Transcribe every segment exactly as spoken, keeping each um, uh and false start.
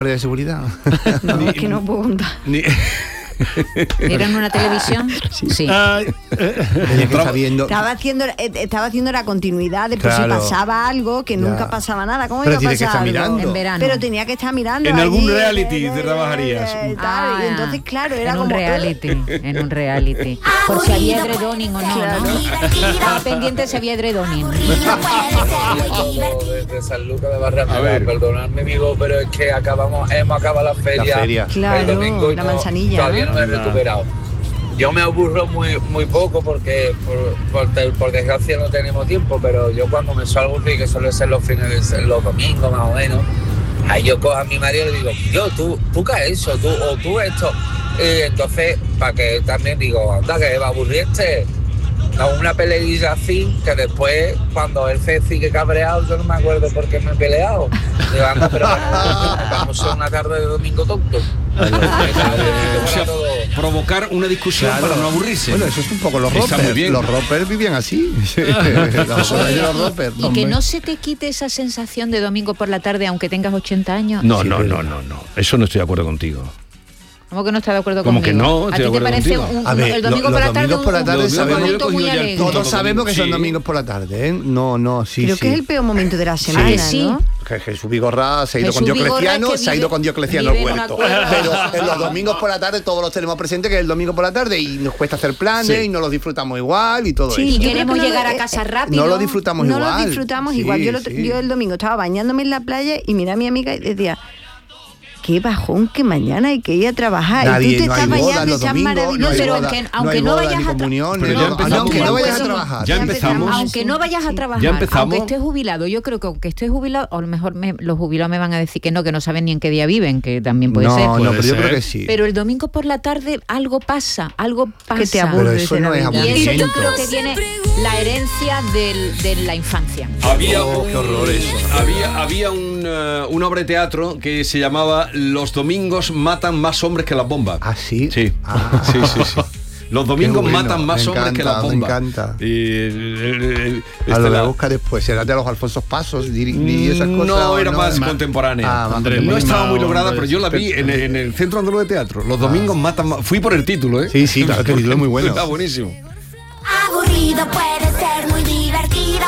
de seguridad. No, es que no puedo contar. Ni... ¿Era en una televisión? Sí. Sí. Ay, eh, que está viendo... Estaba haciendo, eh, estaba haciendo la continuidad de por Claro. si pasaba algo, que Ya. nunca pasaba nada. ¿Cómo Pero iba a tiene que pasar estar algo? mirando. En verano. Pero tenía que estar mirando. En algún allí, reality eh, te trabajarías. eh, tal, Ah, y entonces, claro, era en un como... reality, en un reality. Por si había edredoning o no, Claro. ¿no? Estaba pendiente si había edredoning. Desde San Lucas de Barra A ver. perdonadme mi voz, pero es que acabamos, hemos acabado la feria, La feria. Claro, el domingo y la no- manzanilla, todavía ¿no? no me he recuperado. Yo me aburro muy muy poco porque por, por, por desgracia no tenemos tiempo, pero yo cuando me suelo aburrir, que suele ser los fines de los domingos más o menos, ahí yo cojo a mi marido y le digo, yo, tú, tú qué es eso, tú, o tú esto. Y entonces, para que también digo, anda, que va a aburrir este. No, una peleilla así, que después, cuando él se sigue cabreado, yo no me acuerdo por qué me he peleado. Digo, anda, pero vamos a una tarde de domingo tonto. O sea, provocar una discusión Claro. para no aburrirse. Bueno, eso es un poco los Está muy roppers. bien. Los roppers vivían así. Los horas de los roppers. Y que no se te quite esa sensación de domingo por la tarde, aunque tengas ochenta años. No, Sí, no, pero- no, no, no. Eso no estoy de acuerdo contigo. ¿Cómo que no está de acuerdo ¿Cómo conmigo? que no? ¿A Estoy de ti te acuerdo parece contigo. un, A ver, el domingo lo- por la los tarde domingos por la un- tarde un sabemos- momento yo muy ya alegre? todo Todos sabemos que son Sí. domingos por la tarde, ¿eh? No, no, sí, Creo sí. que es el peor momento de la semana, que sí. ¿no? Que Jesús Vigorra se ha ido Jesús con Vigorra Diocleciano, que se ha vive- ido con Diocleciano vive al en una huerto. cueva. Pero en los domingos por la tarde todos los tenemos presentes que es el domingo por la tarde y nos cuesta hacer planes Sí. y no los disfrutamos igual y todo Sí, Y eso. yo creo queremos que no llegar lo- a casa rápido. No lo disfrutamos No igual. lo disfrutamos Sí, igual. Yo, lo- sí. yo el domingo estaba bañándome en la playa y miré a mi amiga y decía, qué bajón que mañana hay que ir a trabajar. Nadie, y tú te no estás hay boda bañando y los estás domingos, maravilloso. no hay pero boda, aunque- no aunque hay no boda vayas ni a tra- comunión, Pero ni ya nada. empezamos aunque no con- vayas a Ya trabajar. Ya empezamos. Aunque no vayas a trabajar, Ya empezamos. aunque estés jubilado, yo creo que aunque estés jubilado, a lo mejor me- los jubilados me van a decir que no, que no saben ni en qué día viven, que también puede no, ser. no, Puede pero yo ser. creo que sí. Pero el domingo por la tarde algo pasa, algo pasa. Que te aburre Pero eso de no la es vida. Y eso aburrimiento. yo creo que viene la herencia del- de la infancia. Había, Oh, un- qué horror eso. había, había un, eh, una obra de teatro que se llamaba Los domingos matan más hombres que las bombas. ¿Ah, sí? Sí, Ah. sí, sí, sí. Los domingos Qué bueno, matan más me hombres que las encanta, me bombas. encanta. Y, eh, eh, A este lo la- que busca después, será de los Alfonsos Pasos y, y esas cosas. No, ¿o era más Ma- contemporánea. Ah, más Andrés, no contemporánea. estaba muy Mao, lograda, hombre, pero yo la vi en, en el Centro Andaluz de Teatro. Los domingos matan más. Fui por el título, ¿eh? Sí, sí, claro, que el título es muy bueno. Está buenísimo. Aburrido puede ser muy divertido.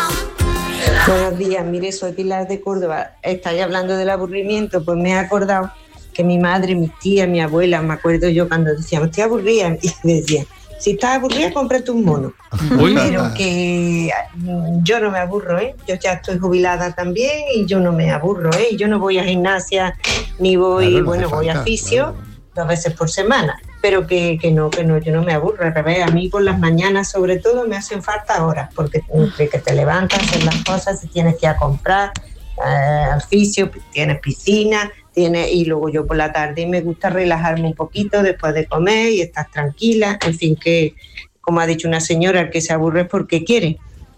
Buenos días, mire, soy Pilar de Córdoba. Estáis hablando del aburrimiento, pues me he acordado que mi madre, mis tías, mi abuela, me acuerdo yo cuando decíamos, estoy aburrida, y decía, si estás aburrida, cómprate un mono. Uy. Pero que mm, yo no me aburro, ¿eh? Yo ya estoy jubilada también y yo no me aburro, ¿eh? Y yo no voy a gimnasia, ni voy, Claro, no bueno, hace voy a falta, fisio claro. dos veces por semana. Pero que, que no, que no, yo no me aburro, al revés, a mí por las mañanas sobre todo me hacen falta horas, porque entre que te levantas, haces las cosas, si tienes que ir a comprar, eh, al fisio, tienes piscina, tienes, y luego yo por la tarde me gusta relajarme un poquito después de comer y estás tranquila, en fin, que como ha dicho una señora, el que se aburre es porque quiere.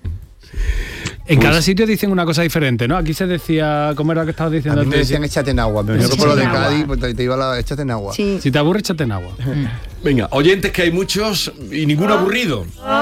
En Pues- cada sitio dicen una cosa diferente, ¿no? Aquí se decía, ¿cómo era que estabas A diciendo? mí me decían échate en agua. Me venía Échate por lo de en agua. Cádiz, pues te, te iba la échate en agua. Sí. Si te aburres, échate en agua. Venga, oyentes que hay muchos y ninguno aburrido.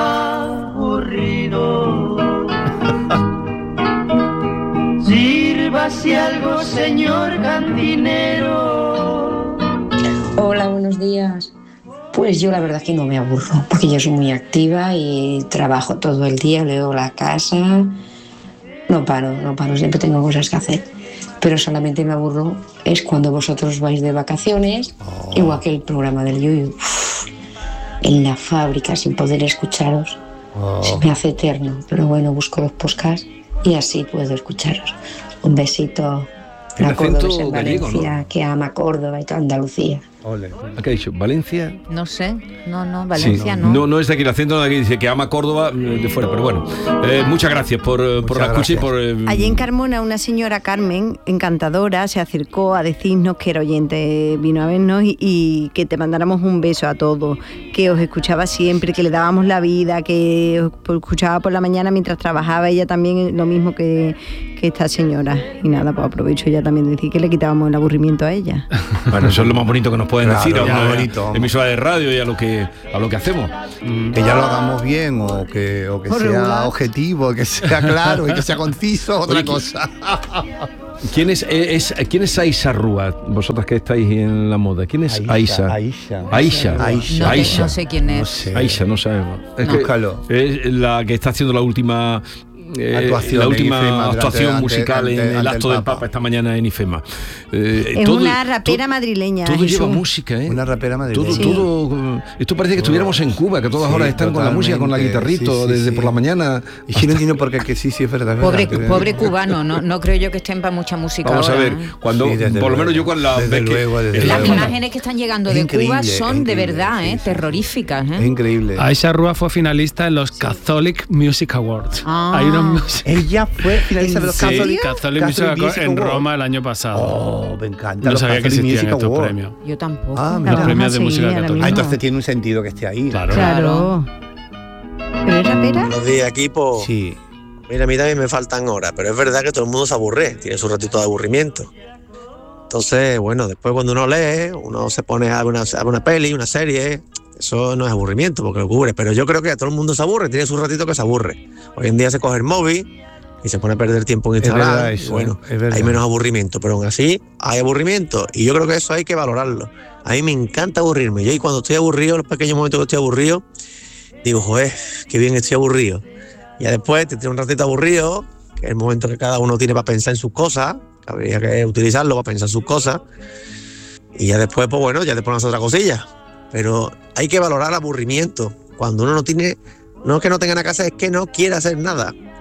Sírvase algo, señor cantinero. Hola, buenos días. Pues yo la verdad es que no me aburro, porque yo soy muy activa y trabajo todo el día, leo la casa, no paro, no paro, siempre tengo cosas que hacer. Pero solamente me aburro es cuando vosotros vais de vacaciones, igual que el programa del Yuyu. Uf, en la fábrica sin poder escucharos, se me hace eterno, pero bueno, busco los podcasts y así puedo escucharos. Un besito. El La Córdoba acento es en gallego, Valencia, ¿no? que ama Córdoba y toda Andalucía. Ole. ¿Qué ha dicho? ¿Valencia? No sé, no, no, Valencia Sí. no. no. No es de aquí el acento, de aquí dice que ama Córdoba eh, de fuera, pero bueno. Eh, muchas gracias por, eh, por la Muchas escucha y gracias. por. eh, Allí en Carmona una señora Carmen, encantadora, se acercó a decirnos que era oyente, vino a vernos y, y que te mandáramos un beso a todos, que os escuchaba siempre, que le dábamos la vida, que os escuchaba por la mañana mientras trabajaba ella también lo mismo que, que esta señora. Y nada, pues aprovecho ya también de decir que le quitábamos el aburrimiento a ella. Bueno, eso es lo más bonito que nos pueden Claro, decir a ya, una bonito. emisora de radio y a lo que a lo que hacemos. Que ya lo hagamos bien o que, o que O sea regular. objetivo, que sea claro y que sea conciso, otra Oye, que- cosa. ¿Quién es, es, ¿Quién es Aisha Rúa? Vosotras que estáis en la moda. ¿Quién es Aisha? Aisha. Aisha. Aisha. No, Aisha. no sé quién es. No sé. Aisha, no sabemos. Es, No. que Búscalo. es la que está haciendo la última... Eh, Actuación la en última IFEMA, actuación ante- musical ante- en ante el el acto del Papa. Papa esta mañana en IFEMA. Eh, Es todo- una rapera to- madrileña. Todo Jesús. lleva música, ¿eh? Una rapera Todo, madrileña. Sí. todo, esto parece que estuviéramos en Cuba, que todas Sí, horas están con la música, con la totalmente. guitarrito, Sí, sí, desde sí. por la mañana. Y si no entiendo por qué, que sí, sí, es verdad. es Pobre, verdad, que- pobre cubano, no, no creo yo que estén para mucha música Vamos ahora, a ver, ¿eh? cuando, Sí, desde por lo luego. menos yo cuando la Desde ves que- luego, desde en la- Las luego. imágenes que están llegando Es de Cuba increíble, son es de increíble, verdad, sí, ¿eh? sí. terroríficas. ¿eh? Es increíble. Aisha Rúa fue finalista en los Catholic Music Awards. Ah. Hay unos music- Ella fue finalista de los Sí, Catholic, Catholic Music Awards en Award. Roma el año pasado. Oh, me encanta. no los sabía que Catholic existían Music estos Award. premios. Yo tampoco. Ah, La mira. Los vamos premios a de seguir música ahora católica. Ah, mismo. entonces tiene un sentido que esté ahí. Claro. Claro. ¿Pero es rapera? Buenos días, equipo. Sí. Mira, a mí también me faltan horas, pero es verdad que todo el mundo se aburre, tiene su ratito de aburrimiento. Entonces, bueno, después cuando uno lee, uno se pone a ver una, a ver una peli, una serie, eso no es aburrimiento porque lo cubre, pero yo creo que a todo el mundo se aburre, tiene su ratito que se aburre. Hoy en día se coge el móvil y se pone a perder tiempo en Es Instagram. verdad y eso, bueno, es verdad. hay menos aburrimiento, pero aún así hay aburrimiento y yo creo que eso hay que valorarlo. A mí me encanta aburrirme. Yo y cuando estoy aburrido, los pequeños momentos que estoy aburrido, digo, joder, qué bien estoy aburrido. Y ya después te tiene un ratito aburrido, que es el momento que cada uno tiene para pensar en sus cosas, que habría que utilizarlo para pensar en sus cosas. Y ya después, pues bueno, ya te pones otra cosilla. Pero hay que valorar el aburrimiento. Cuando uno no tiene, no es que no tenga nada que hacer, es que no quiere hacer nada.